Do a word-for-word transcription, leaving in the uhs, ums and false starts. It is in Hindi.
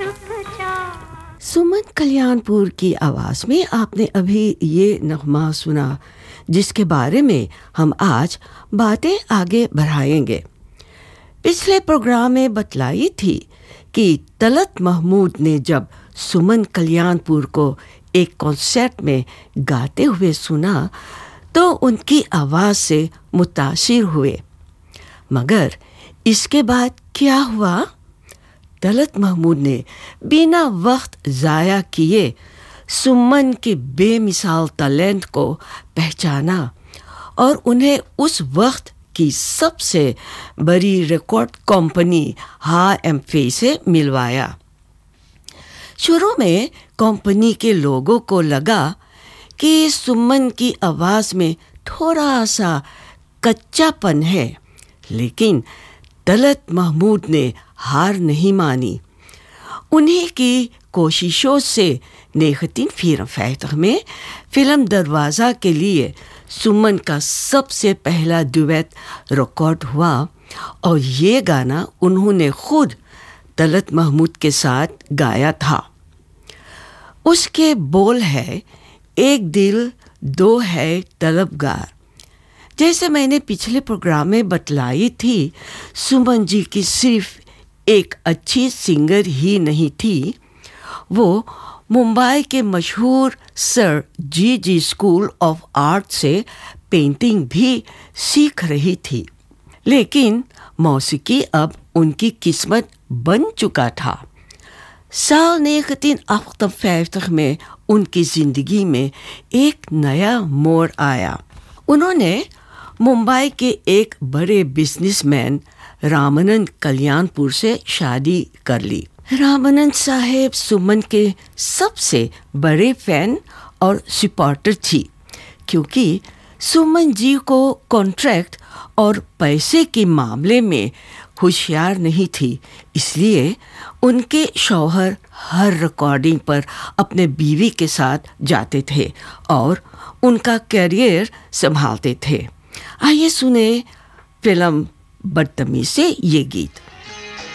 सुमन कल्याणपुर की आवाज़ में आपने अभी ये नगमा सुना जिसके बारे में हम आज बातें आगे बढ़ाएंगे। पिछले प्रोग्राम में बतलाई थी कि तलत महमूद ने जब सुमन कल्याणपुर को एक कॉन्सर्ट में गाते हुए सुना तो उनकी आवाज़ से मुतासिर हुए। मगर इसके बाद क्या हुआ? तलत महमूद ने बिना वक्त ज़ाया किए सुमन के बेमिसाल टैलेंट को पहचाना और उन्हें उस वक्त की सबसे बड़ी रिकॉर्ड कंपनी हा एम्फे से मिलवाया। शुरू में कंपनी के लोगों को लगा कि सुमन की आवाज़ में थोड़ा सा कच्चापन है, लेकिन तलत महमूद ने हार नहीं मानी। उन्हीं की कोशिशों से नेखतीन फिल्म फैक्टर में फिल्म दरवाज़ा के लिए सुमन का सबसे पहला डुएट रिकॉर्ड हुआ और ये गाना उन्होंने खुद तलत महमूद के साथ गाया था। उसके बोल है, एक दिल दो है तलबगार। जैसे मैंने पिछले प्रोग्राम में बतलाई थी, सुमन जी की सिर्फ एक अच्छी सिंगर ही नहीं थी, वो मुंबई के मशहूर sir ji ji school of art से पेंटिंग भी सीख रही थी। लेकिन मौसीकी अब उनकी किस्मत बन चुका था। साल उन्नीस सौ पचहत्तर में उनकी ज़िंदगी में एक नया मोड़ आया। उन्होंने मुंबई के एक बड़े बिजनेसमैन रामानंद कल्याणपुर से शादी कर ली। रामानंद साहेब सुमन के सबसे बड़े फैन और सपोर्टर थी, क्योंकि सुमन जी को कॉन्ट्रैक्ट और पैसे के मामले में होशियार नहीं थी, इसलिए उनके शौहर हर रिकॉर्डिंग पर अपने बीवी के साथ जाते थे और उनका करियर संभालते थे। आइए सुने फिल्म बदतमीज से ये गीत।